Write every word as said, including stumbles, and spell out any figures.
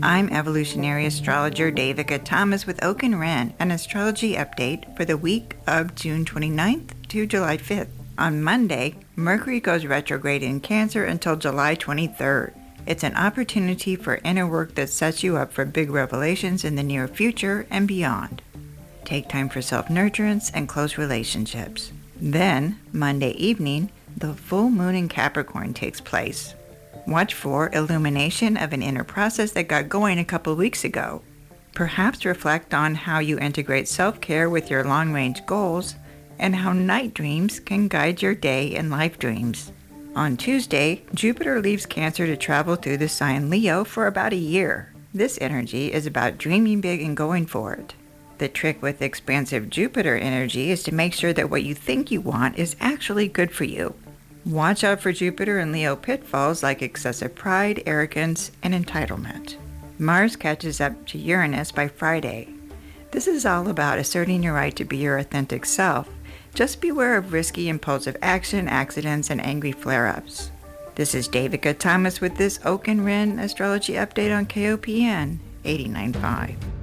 I'm evolutionary astrologer Devika Thomas with Oak and Wren, an astrology update for the week of June twenty-ninth to July fifth. On Monday, Mercury goes retrograde in Cancer until July twenty-third. It's an opportunity for inner work that sets you up for big revelations in the near future and beyond. Take time for self-nurturance and close relationships. Then, Monday evening, the full moon in Capricorn takes place. Watch for illumination of an inner process that got going a couple weeks ago. Perhaps reflect on how you integrate self-care with your long-range goals and how night dreams can guide your day and life dreams. On Tuesday, Jupiter leaves Cancer to travel through the sign Leo for about a year. This energy is about dreaming big and going for it. The trick with expansive Jupiter energy is to make sure that what you think you want is actually good for you. Watch out for Jupiter and Leo pitfalls like excessive pride, arrogance, and entitlement. Mars catches up to Uranus by Friday. This is all about asserting your right to be your authentic self. Just beware of risky, impulsive action, accidents, and angry flare-ups. This is Devika Thomas with this Oak and Wren astrology update on K O P N eighty-nine point five.